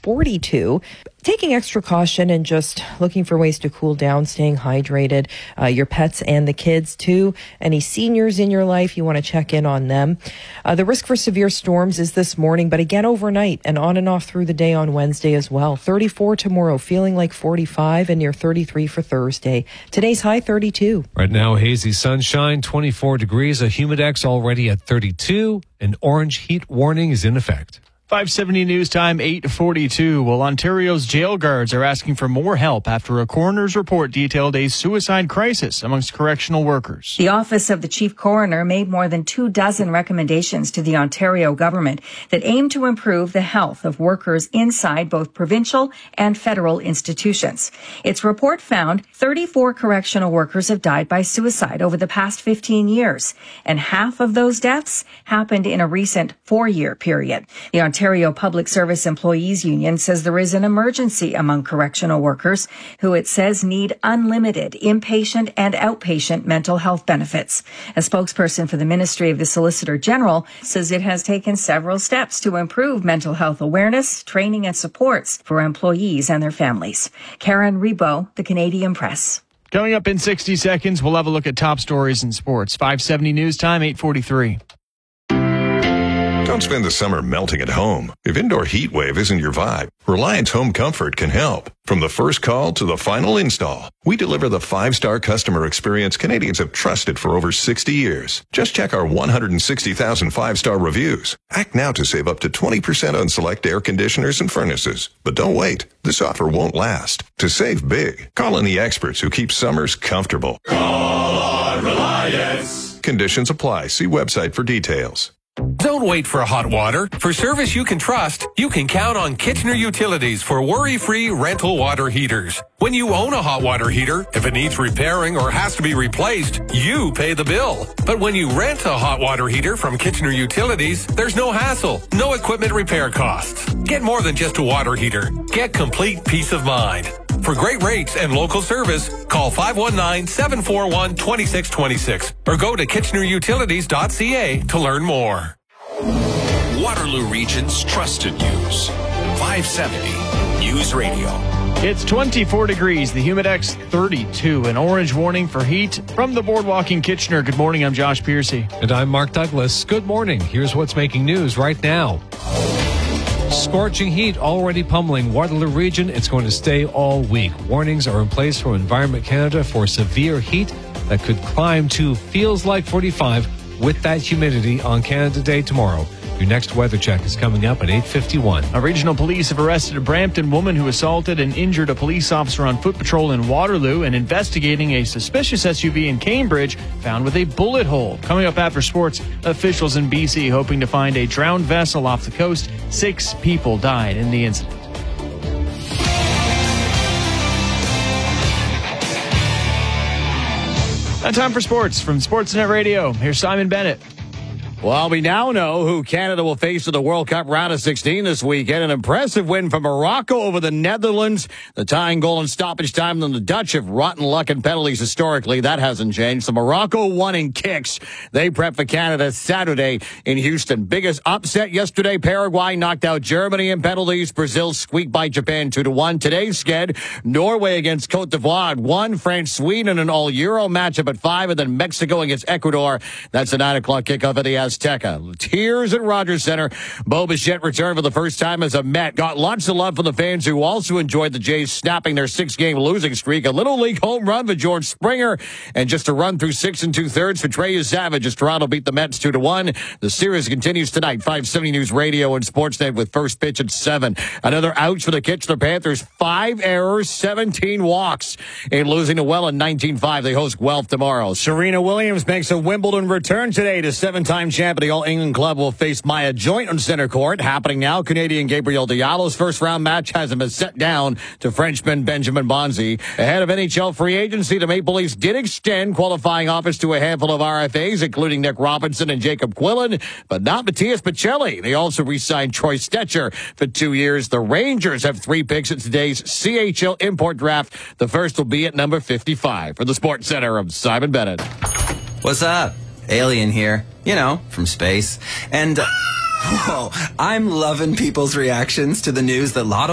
42. Taking extra caution and just looking for ways to cool down, staying hydrated. Your pets and the kids too. Any seniors in your life, you want to check in on them. The risk for severe storms is this morning, but again overnight and on and off through the day on Wednesday as well. 34 tomorrow, feeling like 45 and near 33 for Thursday. Today's high 32. Right now, hazy sunshine, 24 degrees, a humidex already at 32. An orange heat warning is in effect. 570 News Time, 8:42. Well, Ontario's jail guards are asking for more help after a coroner's report detailed a suicide crisis amongst correctional workers. The Office of the Chief Coroner made more than 24 recommendations to the Ontario government that aim to improve the health of workers inside both provincial and federal institutions. Its report found 34 correctional workers have died by suicide over the past 15 years, and half of those deaths happened in a recent 4-year period. The Ontario Public Service Employees Union says there is an emergency among correctional workers who it says need unlimited inpatient and outpatient mental health benefits. A spokesperson for the Ministry of the Solicitor General says it has taken several steps to improve mental health awareness, training and supports for employees and their families. Karen Rebo, The Canadian Press. Coming up in 60 seconds, we'll have a look at top stories in sports. 570 News Time, 8:43. Don't spend the summer melting at home. If indoor heat wave isn't your vibe, Reliance Home Comfort can help. From the first call to the final install, we deliver the 5-star customer experience Canadians have trusted for over 60 years. Just check our 160,000 5-star reviews. Act now to save up to 20% on select air conditioners and furnaces. But don't wait. This offer won't last. To save big, call in the experts who keep summers comfortable. Call on Reliance. Conditions apply. See website for details. Don't wait for hot water. For service you can trust, you can count on Kitchener Utilities for worry-free rental water heaters. When you own a hot water heater, if it needs repairing or has to be replaced, you pay the bill. But when you rent a hot water heater from Kitchener Utilities, there's no hassle, no equipment repair costs. Get more than just a water heater. Get complete peace of mind. For great rates and local service, call 519-741-2626 or go to kitchenerutilities.ca to learn more. Waterloo Region's trusted news. 570 News Radio. It's 24 degrees, the humidex 32, an orange warning for heat from the Boardwalk in Kitchener. Good morning, I'm Josh Piercy. And I'm Mark Douglas. Good morning. Here's what's making news right now. Scorching heat already pummeling Waterloo Region. It's going to stay all week. Warnings are in place from Environment Canada for severe heat that could climb to feels like 45 with that humidity on Canada Day tomorrow. Your next weather check is coming up at 8:51. Regional police have arrested a Brampton woman who assaulted and injured a police officer on foot patrol in Waterloo and investigating a suspicious SUV in Cambridge found with a bullet hole. Coming up after sports, officials in BC hoping to find a drowned vessel off the coast. 6 people died in the incident. Now time for sports from Sportsnet Radio. Here's Simon Bennett. Well, we now know who Canada will face in the World Cup round of 16 this weekend. An impressive win for Morocco over the Netherlands. The tying goal in stoppage time. Then the Dutch have rotten luck in penalties historically. That hasn't changed. So Morocco won in kicks. They prep for Canada Saturday in Houston. Biggest upset yesterday. Paraguay knocked out Germany in penalties. Brazil squeaked by Japan 2-1. Today's sked. Norway against Cote d'Ivoire 1. France, Sweden, an all-Euro matchup at 5. And then Mexico against Ecuador. That's a 9 o'clock kickoff at the Azteca. Tears at Rogers Center. Bo Bichette returned for the first time as a Met. Got lots of love from the fans who also enjoyed the Jays snapping their 6-game losing streak. A Little League home run for George Springer and just a run through 6 2/3 for Trey Savage as Toronto beat the Mets 2-1. The series continues tonight. 570 News Radio and Sportsnet with first pitch at 7. Another ouch for the Kitchener Panthers. 5 errors, 17 walks in losing to Welland 19-5. They host Guelph tomorrow. Serena Williams makes a Wimbledon return today to 7-time champion. The All-England club will face Maya Joint on center court. Happening now, Canadian Gabriel Diallo's first-round match hasn't been set down to Frenchman Benjamin Bonzi. Ahead of NHL free agency, the Maple Leafs did extend qualifying offers to a handful of RFAs, including Nick Robinson and Jacob Quillen, but not Matthias Pacelli. They also re-signed Troy Stetcher for 2 years. The Rangers have 3 picks at today's CHL import draft. The first will be at number 55. For the Sports Center, I'm Simon Bennett. What's up? Alien here. You know, from space. And, whoa, I'm loving people's reactions to the news that Lotto